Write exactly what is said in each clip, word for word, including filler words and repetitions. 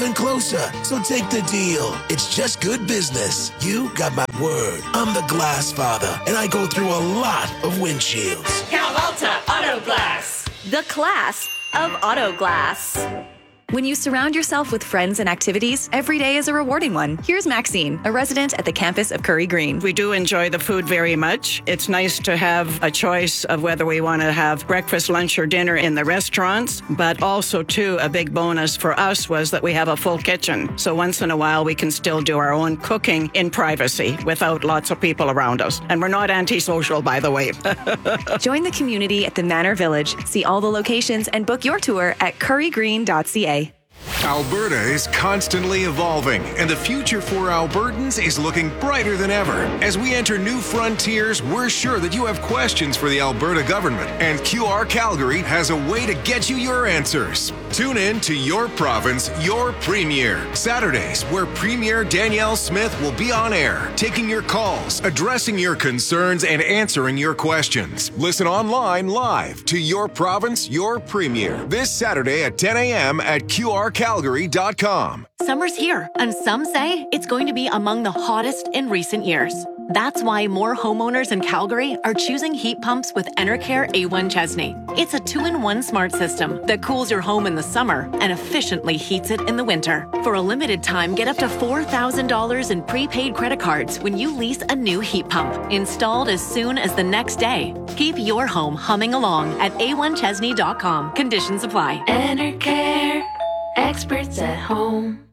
and closer, so take the deal. It's just good business. You got my word. I'm the glass father, and I go through a lot of windshields. Cal Alta Auto Glass. The class of auto glass. When you surround yourself with friends and activities, every day is a rewarding one. Here's Maxine, a resident at the campus of Curry Green. We do enjoy the food very much. It's nice to have a choice of whether we want to have breakfast, lunch, or dinner in the restaurants. But also, too, a big bonus for us was that we have a full kitchen. So once in a while, we can still do our own cooking in privacy without lots of people around us. And we're not antisocial, by the way. Join the community at the Manor Village. See all the locations and book your tour at curry green dot c a. Alberta is constantly evolving, and the future for Albertans is looking brighter than ever. As we enter new frontiers, we're sure that you have questions for the Alberta government, and Q R Calgary has a way to get you your answers. Tune in to Your Province, Your Premier, Saturdays, where Premier Danielle Smith will be on air, taking your calls, addressing your concerns, and answering your questions. Listen online live to Your Province, Your Premier, this Saturday at ten a.m. at Q R Calgary dot com. Summer's here, and some say it's going to be among the hottest in recent years. That's why more homeowners in Calgary are choosing heat pumps with Enercare A one Chesney. It's a two-in-one smart system that cools your home in the summer and efficiently heats it in the winter. For a limited time, get up to four thousand dollars in prepaid credit cards when you lease a new heat pump, installed as soon as the next day. Keep your home humming along at a one chesney dot com. Conditions apply. Enercare. Experts at home.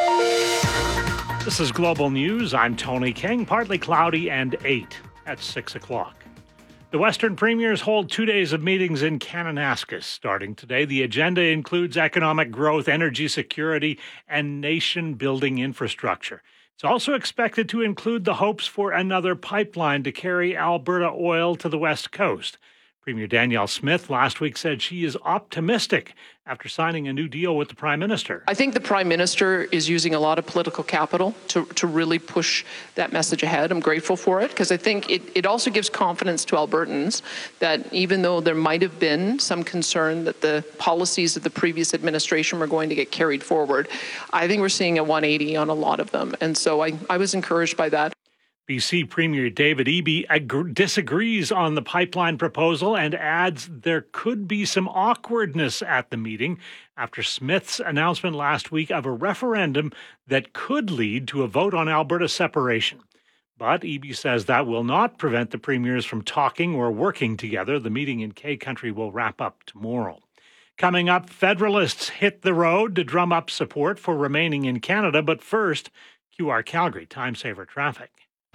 This is Global News. I'm Tony King. Partly cloudy and eight at six o'clock. The Western Premiers hold two days of meetings in Kananaskis starting today. The agenda includes economic growth, energy security, and nation-building infrastructure. It's also expected to include the hopes for another pipeline to carry Alberta oil to the West Coast. Premier Danielle Smith last week said she is optimistic after signing a new deal with the Prime Minister. I think the Prime Minister is using a lot of political capital to, to really push that message ahead. I'm grateful for it because I think it, it also gives confidence to Albertans that even though there might have been some concern that the policies of the previous administration were going to get carried forward, I think we're seeing a one eighty on a lot of them. And so I, I was encouraged by that. B C Premier David Eby ag- disagrees on the pipeline proposal and adds there could be some awkwardness at the meeting after Smith's announcement last week of a referendum that could lead to a vote on Alberta separation. But Eby says that will not prevent the premiers from talking or working together. The meeting in K Country will wrap up tomorrow. Coming up, Federalists hit the road to drum up support for remaining in Canada. But first, Q R Calgary Time Saver Traffic.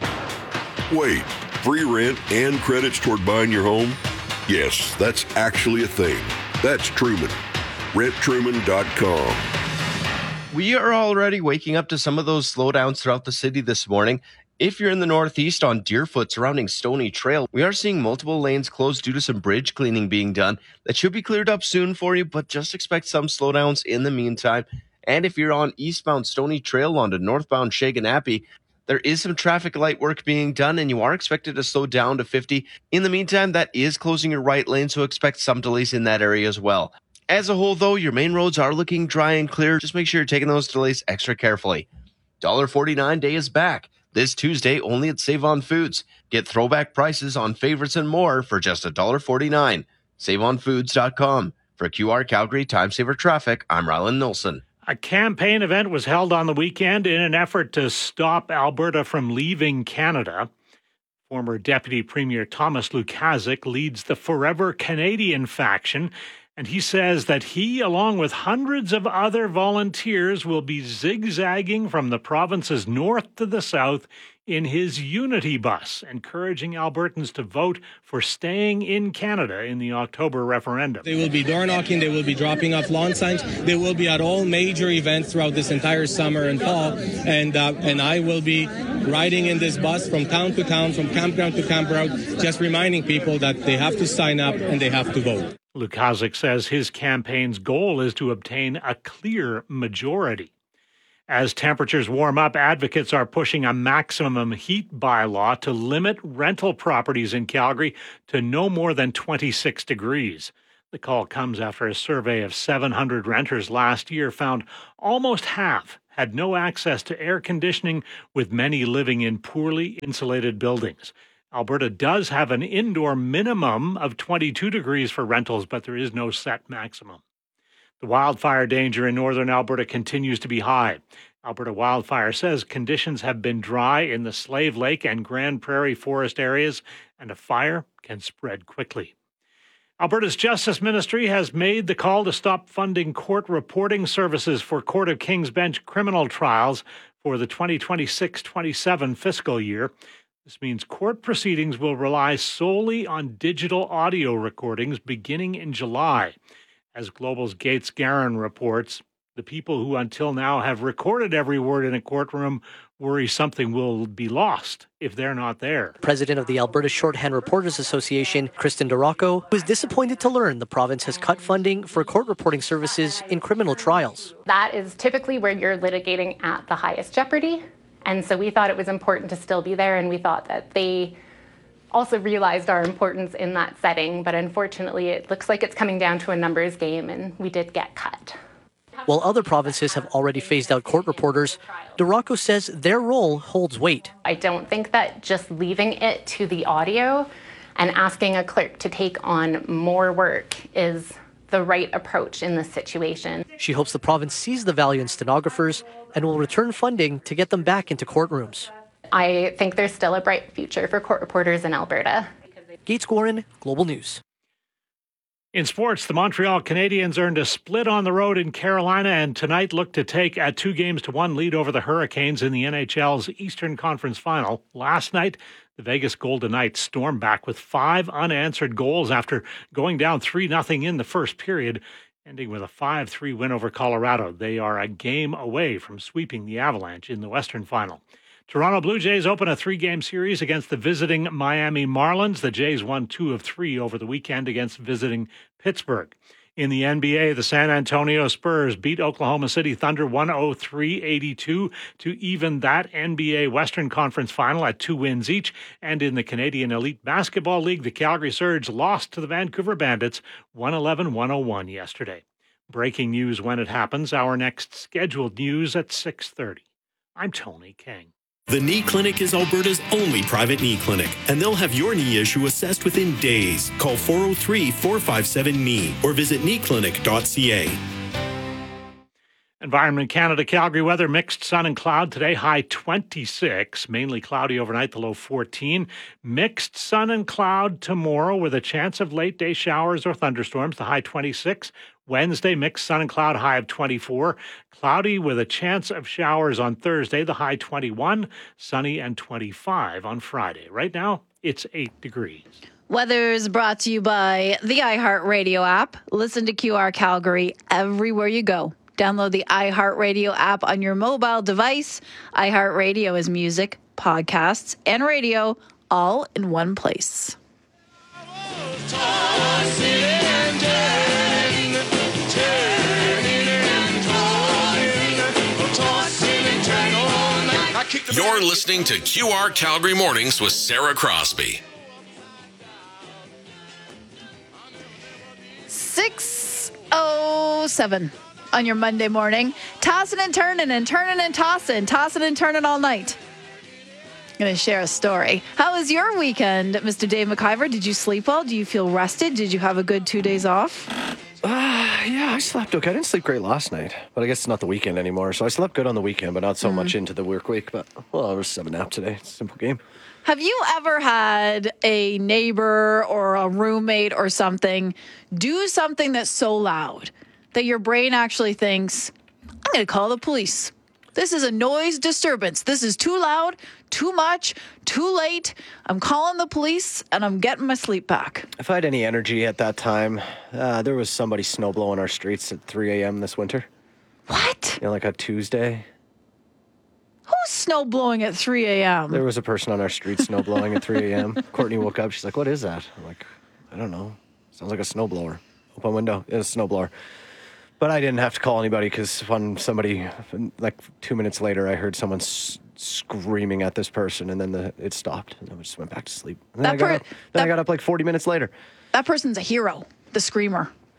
Wait, free rent and credits toward buying your home? Yes, that's actually a thing. That's Truman. rent truman dot com. We are already waking up to some of those slowdowns throughout the city this morning. If you're in the northeast on Deerfoot surrounding Stony Trail, we are seeing multiple lanes closed due to some bridge cleaning being done. That should be cleared up soon for you, but just expect some slowdowns in the meantime. And if you're on eastbound Stony Trail onto northbound Shaganappi, there is some traffic light work being done, and you are expected to slow down to fifty. In the meantime, that is closing your right lane, so expect some delays in that area as well. As a whole, though, your main roads are looking dry and clear. Just make sure you're taking those delays extra carefully. one forty-nine day is back. This Tuesday, only at Save On Foods. Get throwback prices on favorites and more for just one forty-nine. save on foods dot com. For Q R Calgary Time Saver Traffic, I'm Rylan Nilsson. A campaign event was held on the weekend in an effort to stop Alberta from leaving Canada. Former Deputy Premier Thomas Lukaszuk leads the Forever Canadian faction, and he says that he, along with hundreds of other volunteers, will be zigzagging from the province's north to the south in his Unity bus, encouraging Albertans to vote for staying in Canada in the October referendum. They will be door knocking, they will be dropping off lawn signs, they will be at all major events throughout this entire summer and fall, and uh, and I will be riding in this bus from town to town, from campground to campground, just reminding people that they have to sign up and they have to vote. Lukaszuk says his campaign's goal is to obtain a clear majority. As temperatures warm up, advocates are pushing a maximum heat bylaw to limit rental properties in Calgary to no more than twenty-six degrees. The call comes after a survey of seven hundred renters last year found almost half had no access to air conditioning, with many living in poorly insulated buildings. Alberta does have an indoor minimum of twenty-two degrees for rentals, but there is no set maximum. The wildfire danger in northern Alberta continues to be high. Alberta Wildfire says conditions have been dry in the Slave Lake and Grand Prairie forest areas, and a fire can spread quickly. Alberta's Justice Ministry has made the call to stop funding court reporting services for Court of King's Bench criminal trials for the twenty twenty-six twenty-seven fiscal year. This means court proceedings will rely solely on digital audio recordings beginning in July. As Global's Gates Garin reports, the people who until now have recorded every word in a courtroom worry something will be lost if they're not there. President of the Alberta Shorthand Reporters Association, Kristen DeRocco, was disappointed to learn the province has cut funding for court reporting services in criminal trials. That is typically where you're litigating at the highest jeopardy. And so we thought it was important to still be there, and we thought that they also realized our importance in that setting. But unfortunately, it looks like it's coming down to a numbers game, and we did get cut. While other provinces have already phased out court reporters, DeRocco says their role holds weight. I don't think that just leaving it to the audio and asking a clerk to take on more work is the right approach in this situation. She hopes the province sees the value in stenographers and will return funding to get them back into courtrooms. I think there's still a bright future for court reporters in Alberta. Gates Gorin, Global News. In sports, the Montreal Canadiens earned a split on the road in Carolina and tonight look to take a two games to one lead over the Hurricanes in the N H L's Eastern Conference Final. Last night, the Vegas Golden Knights stormed back with five unanswered goals after going down three nothing in the first period, ending with a five three win over Colorado. They are a game away from sweeping the Avalanche in the Western Final. Toronto Blue Jays open a three-game series against the visiting Miami Marlins. The Jays won two of three over the weekend against visiting Pittsburgh. In the N B A, the San Antonio Spurs beat Oklahoma City Thunder one oh three eighty-two to even that N B A Western Conference Final at two wins each. And in the Canadian Elite Basketball League, the Calgary Surge lost to the Vancouver Bandits one eleven one oh one yesterday. Breaking news when it happens. Our next scheduled news at six thirty. I'm Tony King. The Knee Clinic is Alberta's only private knee clinic, and they'll have your knee issue assessed within days. Call four oh three, four five seven, K N E E or visit knee clinic dot c a. Environment Canada Calgary weather, mixed sun and cloud today, high twenty-six, mainly cloudy overnight, the low fourteen. Mixed sun and cloud tomorrow with a chance of late day showers or thunderstorms, the high twenty-six. Wednesday, mixed sun and cloud, high of twenty-four. Cloudy with a chance of showers on Thursday, the high twenty-one. Sunny and twenty-five on Friday. Right now, it's eight degrees. Weather is brought to you by the iHeartRadio app. Listen to Q R Calgary everywhere you go. Download the iHeartRadio app on your mobile device. iHeartRadio is music, podcasts, and radio all in one place. You're listening to Q R Calgary Mornings with Sarah Crosby. six oh seven on your Monday morning. Tossing and turning and turning and tossing. Tossing and turning all night. I'm going to share a story. How was your weekend, Mister Dave McIver? Did you sleep well? Do you feel rested? Did you have a good two days off? Uh, yeah, I slept okay. I didn't sleep great last night, but I guess it's not the weekend anymore. So I slept good on the weekend, but not so mm. much into the work week. But, well, it was seven nap today. It's a simple game. Have you ever had a neighbor or a roommate or something do something that's so loud that your brain actually thinks, I'm going to call the police. This is a noise disturbance. This is too loud, too much, too late. I'm calling the police, and I'm getting my sleep back. If I had any energy at that time, uh, there was somebody snow blowing our streets at three a.m. this winter. What? You know, like a Tuesday. Who's snow blowing at three a.m.? There was a person on our street snow blowing at three a.m. Courtney woke up. She's like, what is that? I'm like, I don't know. Sounds like a snow blower. Open window. It's a snow blower. But I didn't have to call anybody because when somebody, like two minutes later, I heard someone s- screaming at this person, and then the, it stopped, and I just went back to sleep. And then, I got, per- up, then that, I got up like forty minutes later. That person's a hero, the screamer.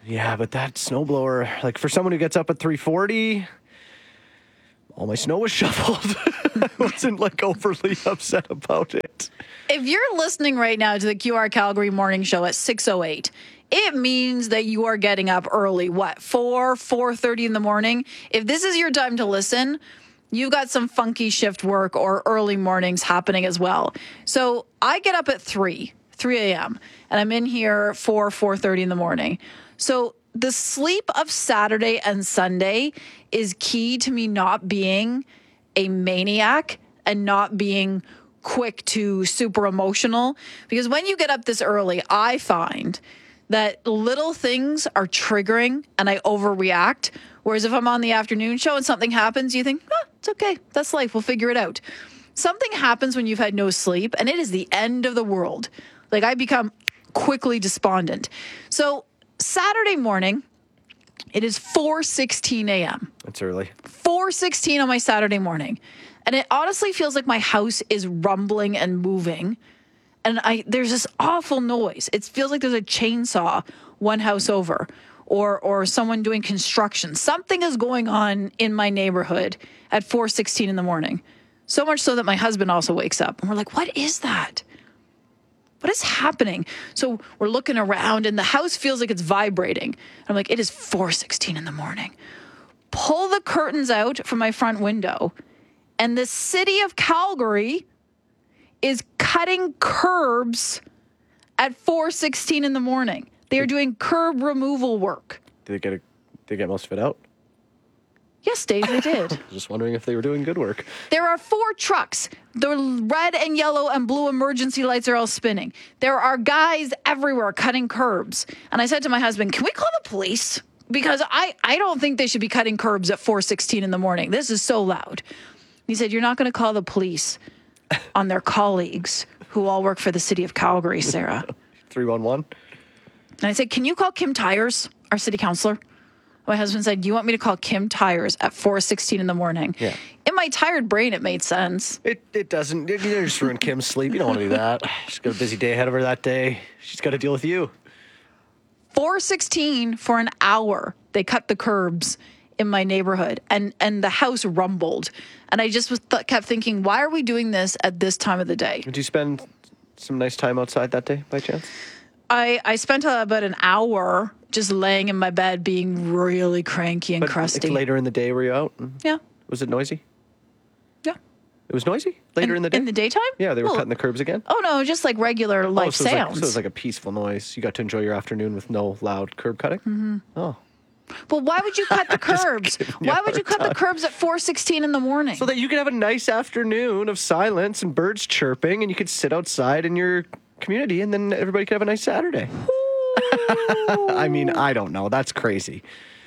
Yeah, but that snowblower, like for someone who gets up at three forty, all my snow was shoveled. I wasn't like overly upset about it. If you're listening right now to the Q R Calgary Morning Show at six oh eight, it means that you are getting up early. What, four, four thirty in the morning? If this is your time to listen, you've got some funky shift work or early mornings happening as well. So I get up at three, three a.m., and I'm in here for four thirty in the morning. So the sleep of Saturday and Sunday is key to me not being a maniac and not being quick to super emotional. Because when you get up this early, I find that little things are triggering and I overreact. Whereas if I'm on the afternoon show and something happens, you think, oh, it's okay. That's life. We'll figure it out. Something happens when you've had no sleep and it is the end of the world. Like I become quickly despondent. So Saturday morning, it is four sixteen a.m. That's early. four sixteen on my Saturday morning. And it honestly feels like my house is rumbling and moving. And I there's this awful noise. It feels like there's a chainsaw one house over or or someone doing construction. Something is going on in my neighborhood at four sixteen in the morning. So much so that my husband also wakes up. And we're like, what is that? What is happening? So we're looking around and the house feels like it's vibrating. I'm like, it is four sixteen in the morning. Pull the curtains out from my front window. And the city of Calgary is cutting curbs at four sixteen in the morning. They are doing curb removal work. Did they get a, did they get most of it out? Yes, Dave, they did. Just wondering if they were doing good work. There are four trucks. The red and yellow and blue emergency lights are all spinning. There are guys everywhere cutting curbs. And I said to my husband, can we call the police? Because I, I don't think they should be cutting curbs at four sixteen in the morning. This is so loud. He said, you're not going to call the police on their colleagues who all work for the city of Calgary, Sarah. three one one? And I said, can you call Kim Tyers, our city councilor? My husband said, do you want me to call Kim Tyers at four sixteen in the morning? Yeah. In my tired brain, it made sense. It it doesn't. You just ruin Kim's sleep. You don't want to do that. She's got a busy day ahead of her that day. She's got to deal with you. four sixteen for an hour, they cut the curbs in my neighborhood, and, and the house rumbled. And I just was th- kept thinking, why are we doing this at this time of the day? Did you spend some nice time outside that day, by chance? I, I spent uh, about an hour just laying in my bed being really cranky and but crusty. Later in the day, were you out? Yeah. Was it noisy? Yeah. It was noisy? Later in, in the day? In the daytime? Yeah, they were well, cutting the curbs again? Oh, no, just like regular life oh, so sounds. Like, so it was like a peaceful noise. You got to enjoy your afternoon with no loud curb cutting? Mm-hmm. Oh. Well, why would you cut the curbs? Why would you cut time. the curbs at four sixteen in the morning? So that you could have a nice afternoon of silence and birds chirping, and you could sit outside in your community, and then everybody could have a nice Saturday. I mean, I don't know. That's crazy.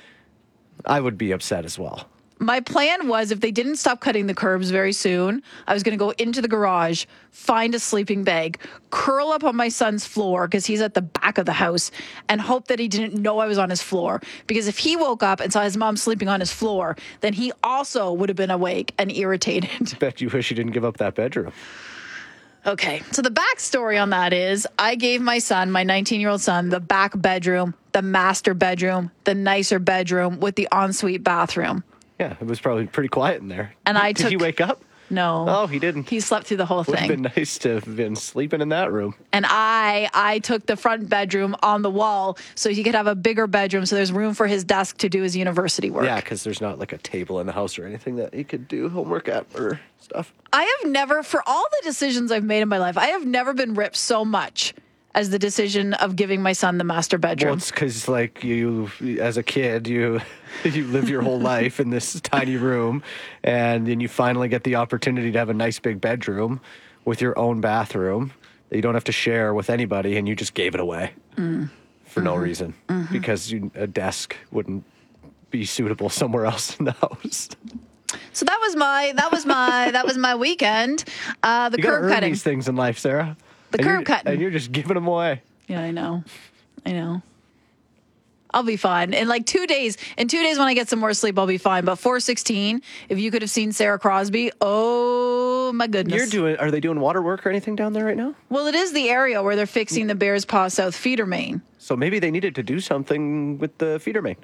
I would be upset as well. My plan was if they didn't stop cutting the curbs very soon, I was going to go into the garage, find a sleeping bag, curl up on my son's floor because he's at the back of the house, and hope that he didn't know I was on his floor. Because if he woke up and saw his mom sleeping on his floor, then he also would have been awake and irritated. Bet you wish you didn't give up that bedroom. Okay, so the backstory on that is I gave my son, my nineteen-year-old son, the back bedroom, the master bedroom, the nicer bedroom with the ensuite bathroom. Yeah, it was probably pretty quiet in there. And I Did took, he wake up? No. Oh, he didn't. He slept through the whole Would thing. have been nice to have been sleeping in that room. And I I took the front bedroom on the wall so he could have a bigger bedroom so there's room for his desk to do his university work. Yeah, because there's not like a table in the house or anything that he could do homework at or stuff. I have never, for all the decisions I've made in my life, I have never been ripped so much as the decision of giving my son the master bedroom. Well, it's because, like, you, as a kid, you you live your whole life in this tiny room, and then you finally get the opportunity to have a nice big bedroom with your own bathroom that you don't have to share with anybody, and you just gave it away Mm. for no Mhm. reason Mhm. because you, a desk wouldn't be suitable somewhere else in the house. So that was my that was my that was my weekend. Uh, the you gotta curb earn cutting. these things in life, Sarah. The And curb you're- cutting. and you're just giving them away. Yeah, I know. I know. I'll be fine. In like two days, in two days when I get some more sleep, I'll be fine. But four sixteen, if you could have seen Sarah Crosby, oh my goodness. You're doing, are they doing water work or anything down there right now? Well, it is the area where they're fixing the Bears Paw South feeder main. So maybe they needed to do something with the feeder main.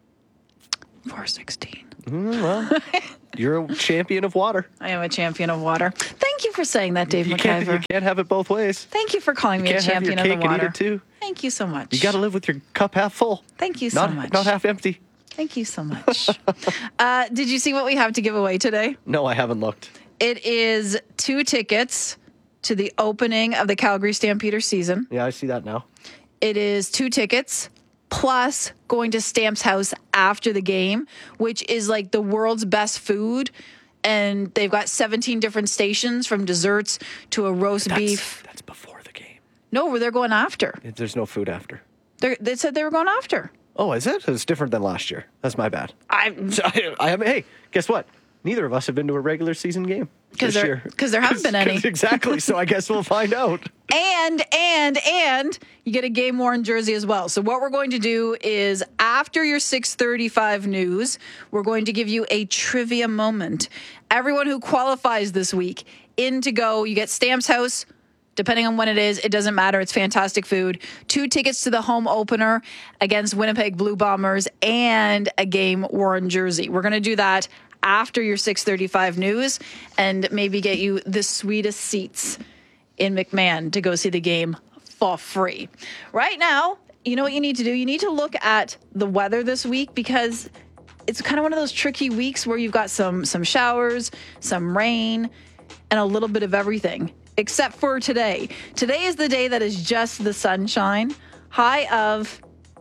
four sixteen. Mm, well, you're a champion of water. I am a champion of water. Thank you for saying that, Dave you McIver. Can't, you can't have it both ways. Thank you for calling you me a champion have your of cake the water. And eat it too. Thank you so much. You got to live with your cup half full. Thank you so not, much. Not half empty. Thank you so much. uh, did you see what we have to give away today? No, I haven't looked. It is two tickets to the opening of the Calgary Stampeder season. Yeah, I see that now. It is two tickets plus going to Stamp's house after the game, which is like the world's best food. And they've got seventeen different stations from desserts to a roast that's, beef. That's before the game. No, where they're going after. There's no food after. They're, they said they were going after. Oh, is it? It's different than last year. That's my bad. I, I, I haven't. Hey, guess what? Neither of us have been to a regular season game Because this there, year. because there haven't been any. Exactly. So I guess we'll find out. And, and, and you get a game worn jersey as well. So what we're going to do is after your six thirty-five news, we're going to give you a trivia moment. Everyone who qualifies this week in to go, you get Stamp's house. Depending on when it is, it doesn't matter. It's fantastic food. Two tickets to the home opener against Winnipeg Blue Bombers and a game worn jersey. We're going to do that after your six thirty-five news and maybe get you the sweetest seats in McMahon to go see the game for free. Right now, you know what you need to do? You need to look at the weather this week because it's kind of one of those tricky weeks where you've got some some showers, some rain, and a little bit of everything. Except for today. Today is the day that is just the sunshine. High of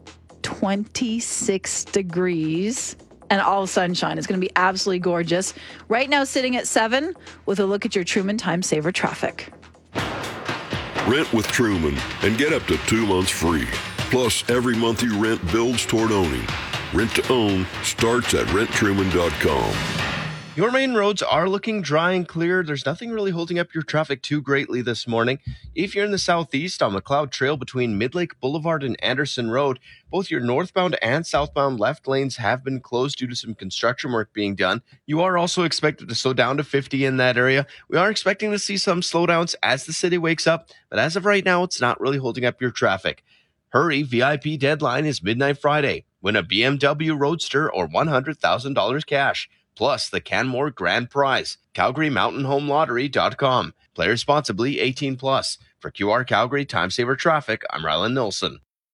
twenty-six degrees and all sunshine. It's going to be absolutely gorgeous. Right now sitting at seven with a look at your Truman Time Saver traffic. Rent with Truman and get up to two months free. Plus, every month you rent builds toward owning. Rent to own starts at rent truman dot com. Your main roads are looking dry and clear. There's nothing really holding up your traffic too greatly this morning. If you're in the southeast on McLeod Trail between Midlake Boulevard and Anderson Road, both your northbound and southbound left lanes have been closed due to some construction work being done. You are also expected to slow down to fifty in that area. We are expecting to see some slowdowns as the city wakes up, but as of right now, it's not really holding up your traffic. Hurry, V I P deadline is midnight Friday. Win a B M W Roadster or one hundred thousand dollars cash. Plus the Canmore Grand Prize. Calgary Mountain Home Lottery dot com. Play responsibly, eighteen plus. For Q R Calgary Time Saver Traffic, I'm Rylan Nilsson.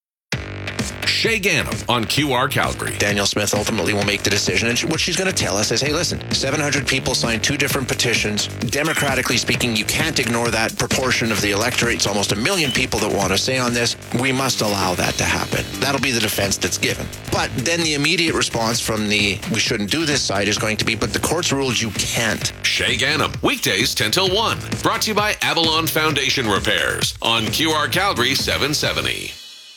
Shay Gannam on Q R Calgary. Danielle Smith ultimately will make the decision. And what she's going to tell us is, hey, listen, seven hundred people signed two different petitions. Democratically speaking, you can't ignore that proportion of the electorate. It's almost a million people that want to say on this. We must allow that to happen. That'll be the defense that's given. But then the immediate response from the we shouldn't do this side is going to be, but the court's ruled you can't. Shay Gannam, weekdays ten till one. Brought to you by Avalon Foundation Repairs on Q R Calgary seven seventy.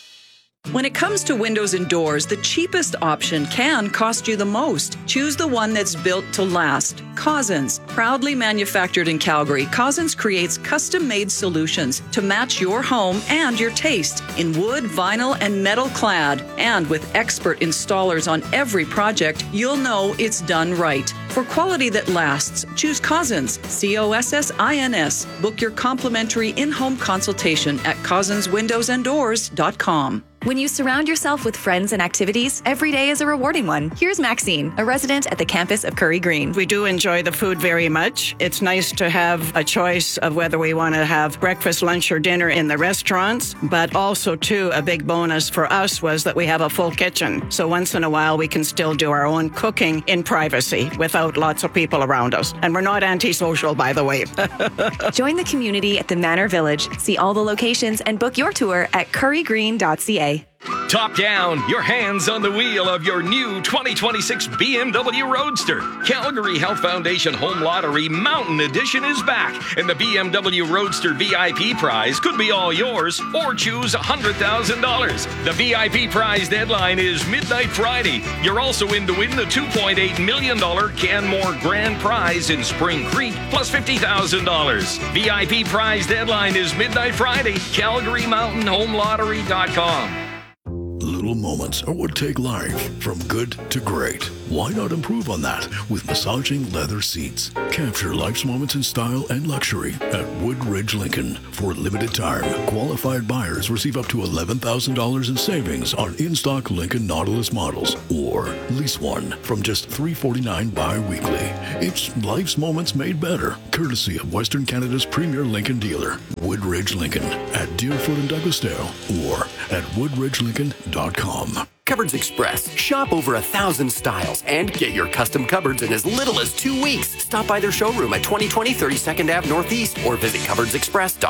When it comes to windows and doors, the cheapest option can cost you the most. Choose the one that's built to last. Cousins. Proudly manufactured in Calgary, Cousins creates custom-made solutions to match your home and your taste in wood, vinyl, and metal clad. And with expert installers on every project, you'll know it's done right. For quality that lasts, choose Cousins. C O S S I N S. Book your complimentary in-home consultation at cousins windows and doors dot com. When you surround yourself with friends and activities, every day is a rewarding one. Here's Maxine, a resident at the campus of Curry Green. We do enjoy the food very much. It's nice to have a choice of whether we want to have breakfast, lunch, or dinner in the restaurants, but also, too, a big bonus for us was that we have a full kitchen. So once in a while, we can still do our own cooking in privacy without lots of people around us. And we're not antisocial, by the way. Join the community at the Manor Village. See all the locations and book your tour at curry green dot c a. Top down, your hands on the wheel of your new twenty twenty-six B M W Roadster. Calgary Health Foundation Home Lottery Mountain Edition is back, and the B M W Roadster V I P prize could be all yours, or choose one hundred thousand dollars. The V I P prize deadline is midnight Friday. You're also in to win the two point eight million dollars Canmore Grand Prize in Spring Creek, plus fifty thousand dollars. V I P prize deadline is midnight Friday. Calgary Mountain Home Lottery dot com. Little little moments are what take life from good to great. Why not improve on that with massaging leather seats? Capture life's moments in style and luxury at Woodridge Lincoln. For a limited time, qualified buyers receive up to eleven thousand dollars in savings on in-stock Lincoln Nautilus models, or lease one from just three hundred forty-nine dollars bi-weekly. It's life's moments made better, courtesy of Western Canada's premier Lincoln dealer, Woodridge Lincoln, at Deerfoot and Douglasdale, or at woodridge lincoln dot com. Cupboards Express. Shop over a thousand styles and get your custom cupboards in as little as two weeks. Stop by their showroom at twenty twenty thirty-second Avenue Northeast or visit cupboards express dot com.